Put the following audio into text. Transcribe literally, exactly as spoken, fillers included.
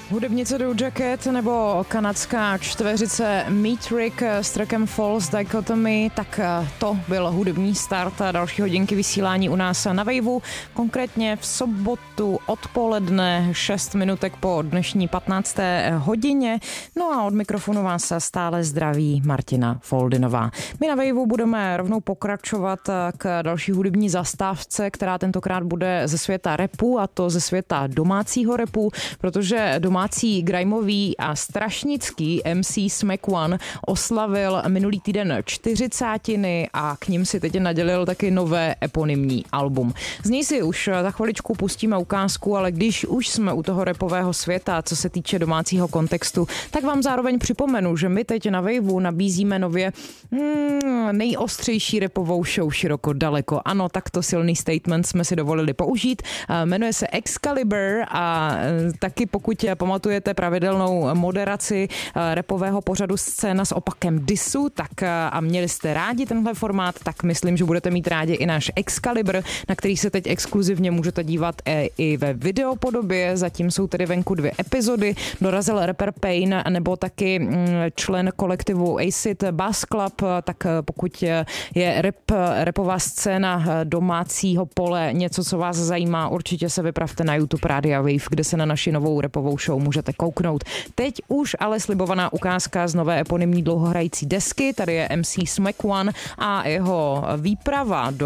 Hudebnice Doja Cat nebo kanadská čtveřice Metric s trackem False Dichotomy, tak to byl hudební start další hodinky vysílání u nás na Waveu, konkrétně v sobotu odpoledne šest minutek po dnešní patnácté hodině. No a od mikrofonu vás stále zdraví Martina Foldinová. My na Waveu budeme rovnou pokračovat k další hudební zastávce, která tentokrát bude ze světa rapu, a to ze světa domácího rapu, protože domácí grimeový a strašnický M C Smack One oslavil minulý týden čtyřicátiny a k ním si teď nadělil taky nové eponymní album. Z něj si už za chviličku pustíme ukázku, ale když už jsme u toho rapového světa, co se týče domácího kontextu, tak vám zároveň připomenu, že my teď na Waveu nabízíme nově hmm, nejostřejší rapovou show široko daleko. Ano, takto silný statement jsme si dovolili použít. Jmenuje se Excalibur a taky pokud pamatujete pravidelnou moderaci rapového pořadu Scéna s opakem disu, tak a měli jste rádi tenhle formát, tak myslím, že budete mít rádi i náš Excalibur, na který se teď exkluzivně můžete dívat i ve videopodobě. Zatím jsou tedy venku dvě epizody. Dorazil rapper Pain nebo taky člen kolektivu Acid Bass Club, tak pokud je rap, rapová scéna domácího pole něco, co vás zajímá, určitě se vypravte na YouTube Rádia Wave, kde se na naši novou rapovou show můžete kouknout. Teď už ale slibovaná ukázka z nové eponymní dlouhohrající desky. Tady je M C Smack One a jeho výprava do